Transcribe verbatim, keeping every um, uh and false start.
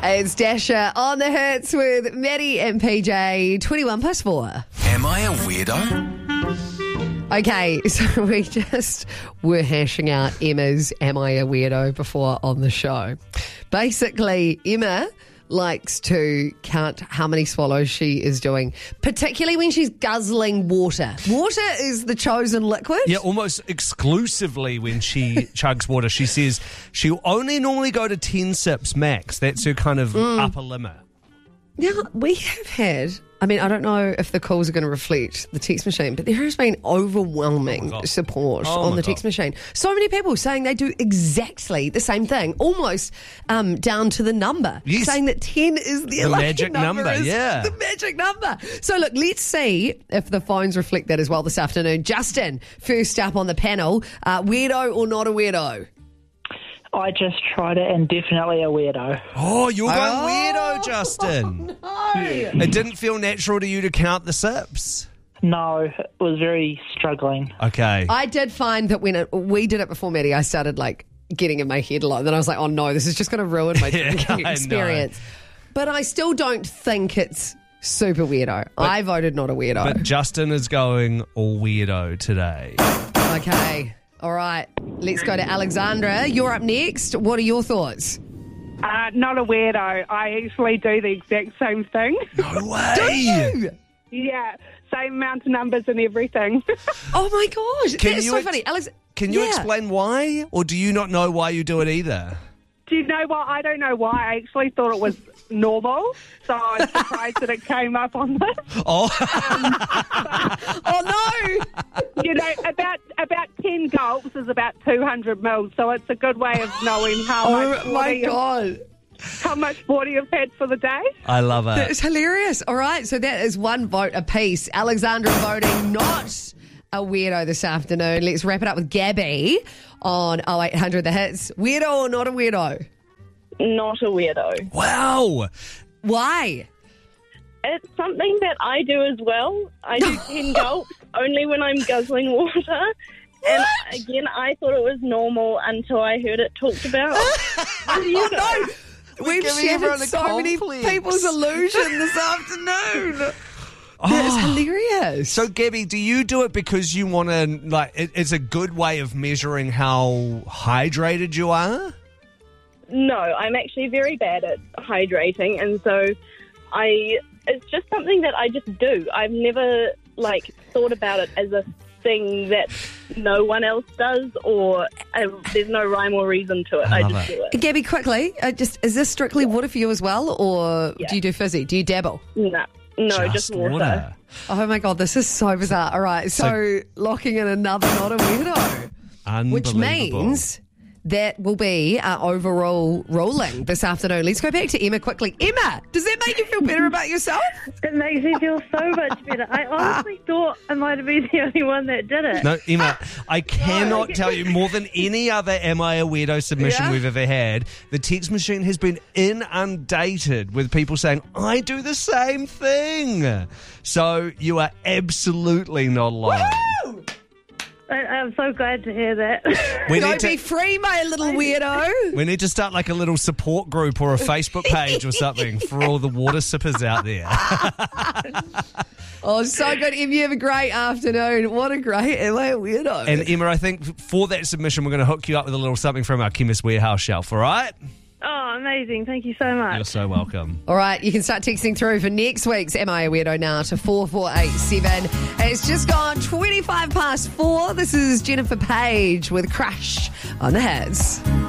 It's Dasher on the hits with Maddie and P J, twenty-one plus four. Am I a weirdo? Okay, so we just were hashing out Emma's Am I a Weirdo before on the show. Basically, Emma likes to count how many swallows she is doing, particularly when she's guzzling water. Water is the chosen liquid. Yeah, almost exclusively when she chugs water. She says she'll only normally go to ten sips max. That's her kind of mm. upper limit. Now, we have had, I mean, I don't know if the calls are going to reflect the text machine, but there has been overwhelming oh support oh on the God. text machine. So many people saying they do exactly the same thing, almost um, down to the number, yes. saying that ten is the, the lucky magic number. number is yeah. The magic number. So, look, let's see if the phones reflect that as well this afternoon. Justin, first up on the panel, uh, weirdo or not a weirdo? I just tried it and definitely a weirdo. Oh, you're going Oh, weirdo, Justin. No. It didn't feel natural to you to count the sips? No, it was very struggling. Okay. I did find that when it, we did it before Maddie, I started like getting in my head a lot. And then I was like, oh no, this is just going to ruin my Yeah, drinking I experience. But I still don't think it's super weirdo. I voted not a weirdo. But Justin is going all weirdo today. Okay. All right. Let's go to Alexandra. You're up next. What are your thoughts? Uh, not a weirdo. I actually do the exact same thing. No way. Do you? Yeah, same amount of numbers and everything. Oh my gosh. Can That's you so ex- funny. Alex, Can you yeah. explain why? Or do you not know why you do it either? Do you know what? I don't know why. I actually thought it was normal, so I was surprised that it came up on this. Oh, Oh no. You know, about about ten gulps is about two hundred mils, so it's a good way of knowing how much Oh water my you've, God. how much water you've had for the day. I love it. That's hilarious. All right, so that is one vote apiece. Alexandra voting not a weirdo this afternoon. Let's wrap it up with Gabby on oh eight hundred The Hits. Weirdo or not a weirdo? Not a weirdo. Wow. Why? It's something that I do as well. I do ten gulps only when I'm guzzling water. And again, I thought it was normal until I heard it talked about. What do you know? We've giving everyone shattered a so many complex. people's illusion this afternoon. That is hilarious. So, Gabby, do you do it because you want to, like, it, it's a good way of measuring how hydrated you are? No, I'm actually very bad at hydrating, and so I. It's just something that I just do. I've never, like, thought about it as a thing that no one else does, or uh, there's no rhyme or reason to it. I I, love just it. do it. Gabby, quickly, uh, just is this strictly water for you as well, or Yeah. do you do fizzy? Do you dabble? No, no, just, water. Oh my God, this is so bizarre. All right, so, So- locking in another not a weirdo, which Unbelievable. means that will be our overall ruling this afternoon. Let's go back to Emma quickly. Emma, does that make you feel better about yourself? It makes me feel so much better. I honestly thought I might have been the only one that did it. No, Emma, I cannot tell you more than any other Am I a Weirdo submission Yeah? we've ever had. The text machine has been inundated with people saying, I do the same thing. So you are absolutely not alone. I, I'm so glad to hear that. We Don't need, be to, free, my little weirdo. we need to start like a little support group or a Facebook page or something for all the water sippers out there. Oh, so good. Em, you have a great afternoon. What a great Am I a Weirdo? And Emma, I think for that submission, we're going to hook you up with a little something from our Chemist Warehouse shelf, all right? Oh, amazing. Thank you so much. You're so welcome. All right, you can start texting through for next week's Am I a Weirdo now to four four eight seven. It's just gone twenty-five past four. This is Jennifer Page with Crush on the Hits.